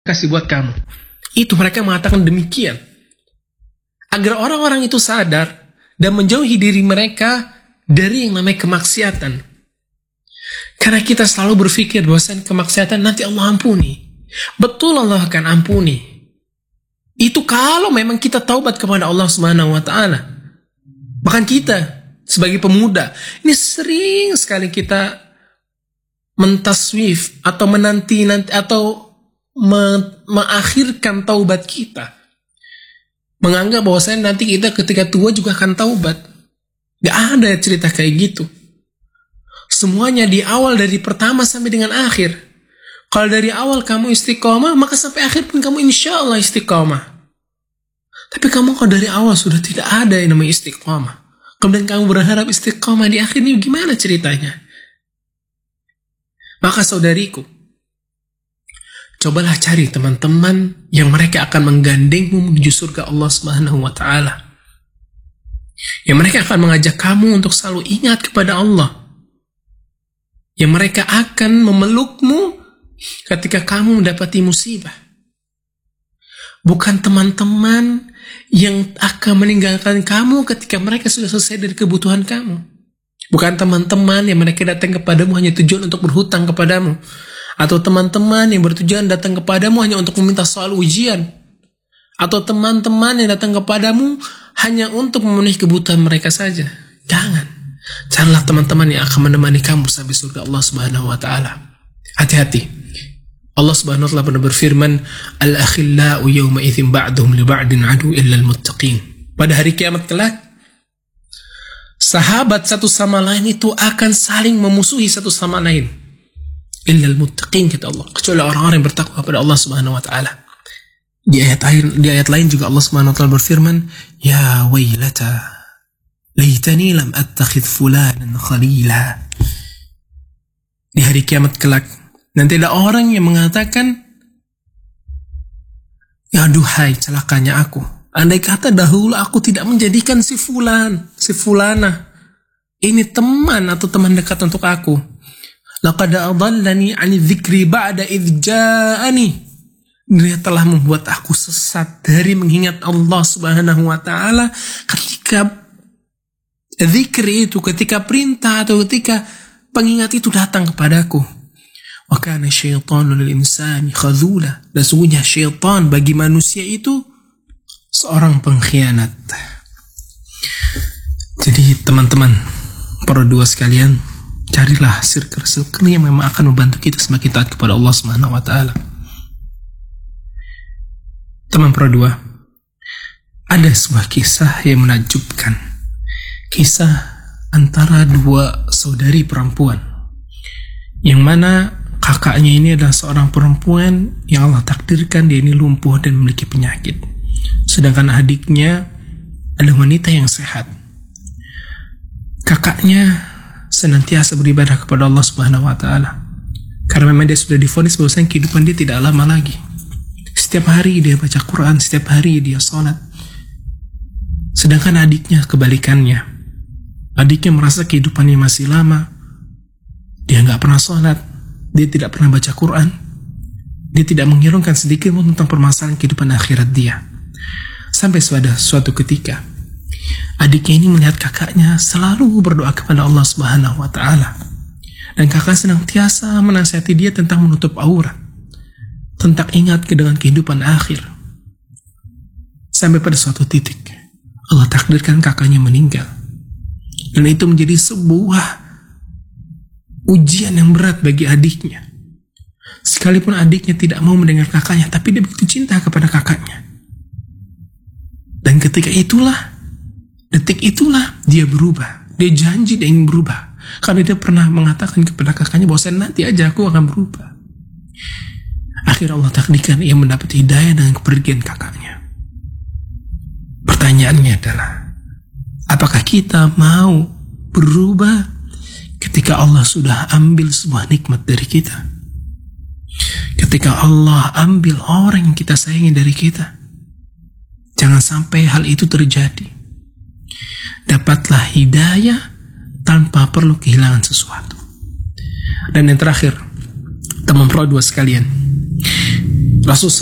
kasih buat kamu. Itu mereka mengatakan demikian. Agar orang-orang itu sadar dan menjauhi diri mereka dari yang namanya kemaksiatan. Karena kita selalu berpikir bahwa kemaksiatan nanti Allah ampuni. Betul, Allah akan ampuni. Itu kalau memang kita taubat kepada Allah Subhanahu wa taala. Bahkan kita sebagai pemuda, ini sering sekali kita mentaswif atau menanti atau mengakhirkan taubat kita. Menganggap bahwasanya nanti kita ketika tua juga akan taubat. Gak ada cerita kayak gitu. Semuanya di awal dari pertama sampai dengan akhir. Kalau dari awal kamu istiqomah, maka sampai akhir pun kamu insya Allah istiqomah. Tapi kamu kalau dari awal sudah tidak ada yang namanya istiqomah, kemudian kamu berharap istiqomah di akhir ini, gimana ceritanya? Maka saudariku, cobalah cari teman-teman yang mereka akan menggandengmu menuju surga Allah Subhanahu wa taala. Yang mereka akan mengajak kamu untuk selalu ingat kepada Allah. Yang mereka akan memelukmu ketika kamu mendapati musibah. Bukan teman-teman yang akan meninggalkan kamu ketika mereka sudah selesai dari kebutuhan kamu. Bukan teman-teman yang mereka datang kepadamu hanya tujuan untuk berhutang kepadamu. Atau teman-teman yang bertujuan datang kepadamu hanya untuk meminta soal ujian. Atau teman-teman yang datang kepadamu hanya untuk memenuhi kebutuhan mereka saja. Jangan. Carilah teman-teman yang akan menemani kamu sampai surga Allah Subhanahu wa taala. Hati-hati. Allah Subhanahu wa taala pernah berfirman, "Al-akhillau yawma idzin ba'duhum li ba'din adu illa al-muttaqin." Pada hari kiamat kelak, sahabat satu sama lain itu akan saling memusuhi satu sama lain. Illa al-muttaqin, kata Allah, kecuali orang-orang yang bertakwa kepada Allah Subhanahu wa taala. Di ayat lain juga Allah Subhanahu wa taala berfirman, "Ya wailata laitani lam attakhidh fulanan khalila." Di hari kiamat kelak nanti ada orang yang mengatakan, ya duhai celakanya aku. Andai kata dahulu aku tidak menjadikan si fulana ini teman atau teman dekat untuk aku. Laqad adallani 'ani dzikri ba'da idz ja'ani. Dia telah membuat aku sesat dari mengingat Allah Subhanahu wa taala ketika zikri itu, ketika perintah atau ketika pengingat itu datang kepadaku. Wa kana syaitanu lil insani khadzula. Dan sungguhnya syaitan bagi manusia itu seorang pengkhianat. Jadi teman-teman, para dua sekalian, carilah circle yang memang akan membantu kita semakin taat kepada Allah Subhanahu wa taala. Teman para dua, ada sebuah kisah yang menakjubkan. Kisah antara dua saudari perempuan, yang mana kakaknya ini adalah seorang perempuan yang Allah takdirkan dia ini lumpuh dan memiliki penyakit. Sedangkan adiknya adalah wanita yang sehat. Kakaknya senantiasa beribadah kepada Allah Subhanahu wa taala. Karena memang dia sudah divonis bahwasanya kehidupan dia tidak lama lagi. Setiap hari dia baca Quran, setiap hari dia sholat. Sedangkan adiknya kebalikannya. Adiknya merasa kehidupannya masih lama. Dia nggak pernah sholat. Dia tidak pernah baca Quran. Dia tidak menghiraukan sedikit pun tentang permasalahan kehidupan akhirat dia. Sampai suatu ketika, adiknya ini melihat kakaknya selalu berdoa kepada Allah Subhanahu wa taala. Dan kakak senantiasa menasihati dia tentang menutup aurat, tentang ingat dengan kehidupan akhir. Sampai pada suatu titik, Allah takdirkan kakaknya meninggal. Dan itu menjadi sebuah ujian yang berat bagi adiknya. Sekalipun adiknya tidak mau mendengar kakaknya, tapi dia begitu cinta kepada kakaknya. Dan ketika itulah, detik itulah dia berubah. Dia janji dia ingin berubah. Karena dia pernah mengatakan kepada kakaknya bahwa nanti aja aku akan berubah. Akhirnya Allah takdirkan ia mendapat hidayah dengan kepergian kakaknya. Pertanyaannya adalah, apakah kita mau berubah ketika Allah sudah ambil sebuah nikmat dari kita? Ketika Allah ambil orang yang kita sayangi dari kita? Jangan sampai hal itu terjadi. Dapatlah hidayah tanpa perlu kehilangan sesuatu. Dan yang terakhir, teman pro dua sekalian, Rasul